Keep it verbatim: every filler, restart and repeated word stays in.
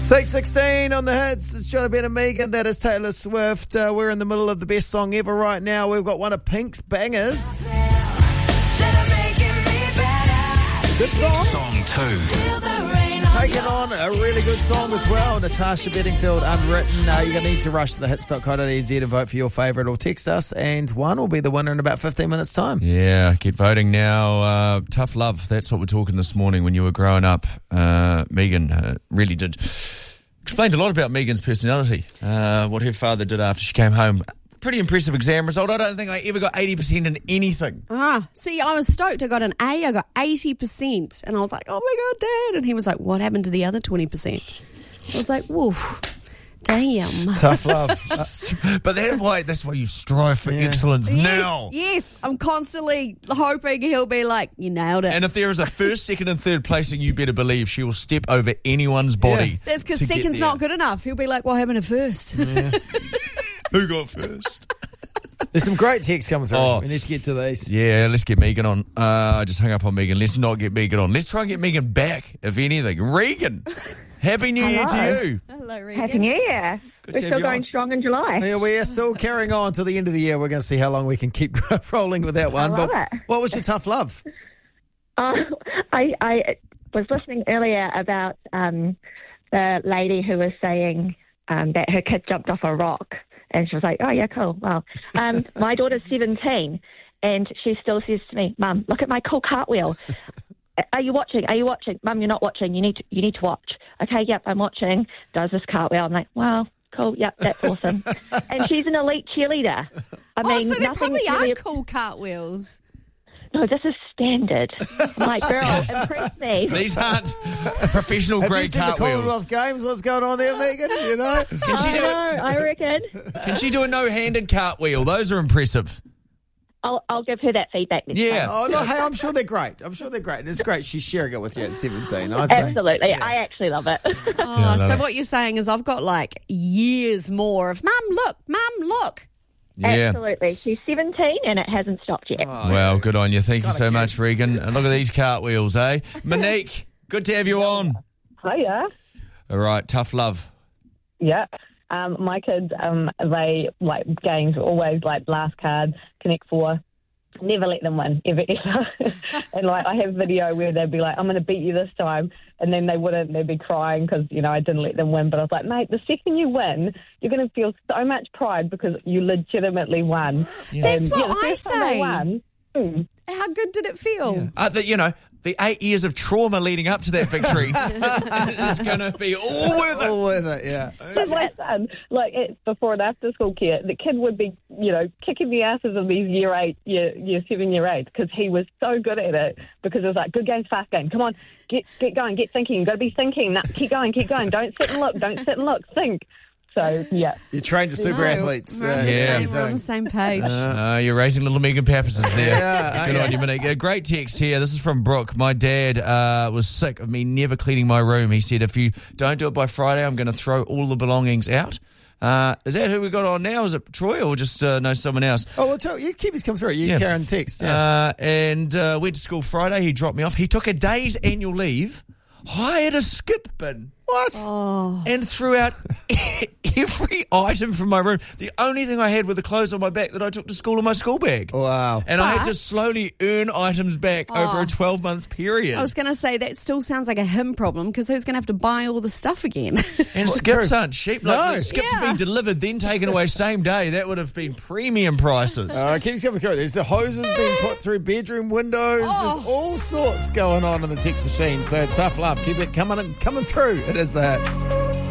six sixteen on the hits. It's Johnny Ben and Megan. That is Taylor Swift. Uh, we're in the middle of the best song ever right now. We've got one of Pink's bangers. Good song. Song two. Taking on a really good song as well. Natasha Bedingfield, Unwritten. Uh, you're going to need to rush to the hits dot co dot n z and vote for your favourite or text us, and one will be the winner in about fifteen minutes' time. Yeah, get voting now. Uh, tough love. That's what we're talking this morning. When you were growing up, uh, Megan uh, really did explained a lot about Megan's personality, uh, what her father did after she came home. Pretty impressive exam result. I don't think I ever got eighty percent in anything. Ah, see, I was stoked. I got an A. I got eighty percent. And I was like, oh, my God, Dad. And he was like, what happened to the other twenty percent? I was like, woof, damn. Tough love. But that's why, that's why you strive for Yeah. excellence Yes, now. yes. I'm constantly hoping he'll be like, you nailed it. And if there is a first, second and third placing, you better believe she will step over anyone's body. Yeah. That's because to get second's there. not good enough. He'll be like, what happened to first? Yeah. Who got first? There's some great texts coming through. Oh. We need to get to these. Yeah, let's get Megan on. Uh, I just hung up on Megan. Let's not get Megan on. Let's try and get Megan back, if anything. Regan, Happy New Year Hello. to you. Hello, Regan. Happy New Year. Good to We're have still you going on. strong in July. Yeah, we are still carrying on to the end of the year. We're going to see how long we can keep rolling with that one. love but it. what was your tough love? Uh, I, I was listening earlier about um, the lady who was saying um, that her kid jumped off a rock. And she was like, oh, yeah, cool. Wow. Um, my daughter's seventeen, and she still says to me, Mum, look at my cool cartwheel. Are you watching? Are you watching? Mum, you're not watching. You need to, you need to watch. Okay, yep, I'm watching. Does this cartwheel. I'm like, wow, cool. Yep, that's awesome. And she's an elite cheerleader. I Oh, mean, so there nothing probably really- are cool cartwheels. No, this is standard. I'm like, girl, impress me. These aren't professional Have you grade seen the cartwheels. Commonwealth Games? What's going on there, Megan? You know? Can she I do know, it? I reckon. Can she do a no-handed cartwheel? Those are impressive. I'll, I'll give her that feedback next Yeah. time. Oh, no, hey, I'm sure they're great. I'm sure they're great. And it's great she's sharing it with you at seventeen, I'd say. Absolutely. Yeah. I actually love it. Oh, I love so it. what you're saying is I've got like years more of, Mum, look, Mum, look. Yeah. Absolutely. She's seventeen and it hasn't stopped yet. Oh, Well, good on you. Thank you It's so kinda much, Regan. And look at these cartwheels, eh? Monique, good to have you on. Hiya. All right, tough love. Yeah. Um, my kids, um, they like games, always like last card, Connect Four. Never let them win, ever, ever. And like I have video where they'd be like, I'm going to beat you this time. And then they wouldn't. They'd be crying because, you know, I didn't let them win. But I was like, mate, the second you win, you're going to feel so much pride because you legitimately won. That's And, what yeah, the I first time say. won, mm, How good did it feel? Uh, the, you know, the eight years of trauma leading up to that victory is going to be all worth it. All with it, yeah. But my son, like at before and after school care, the kid would be, you know, kicking the asses of these year eight, year, year seven, year eight, because he was so good at it. Because it was like, good game, fast game. Come on, get get going, get thinking. You've got to be thinking. Now, keep going, keep going. Don't sit and look. Don't sit and look. Think. So yeah. You trained to super No, athletes. we're on uh, the Yeah. same- you're we're on doing. the same page. Uh, you're raising little Megan Papperses there. Yeah, Good okay. on you, Monique. A great text here. This is from Brooke. My dad uh, was sick of me never cleaning my room. He said, if you don't do it by Friday, I'm going to throw all the belongings out. Uh, is that who we got on now? Is it Troy or just uh, know someone else? Oh, well, tell, you keep his come through. You Yeah. carry on text. Yeah. Uh, and uh, went to school Friday. He dropped me off. He took a day's annual leave, hired a skip bin, what? Oh. and threw out every item from my room. The only thing I had were the clothes on my back that I took to school in my school bag. Wow. And I had But- to slowly earn items back over a twelve-month period. I was going to say that still sounds like a him problem because who's going to have to buy all the stuff again? and What, skips true? aren't cheap. Like, No. the skips Yeah. have been delivered, then taken away same day. That would have been premium prices. Uh, keep coming through. There's the hoses being put through bedroom windows. Oh. There's all sorts going on in the text machine. So tough love. Keep it coming coming through. It is the hits.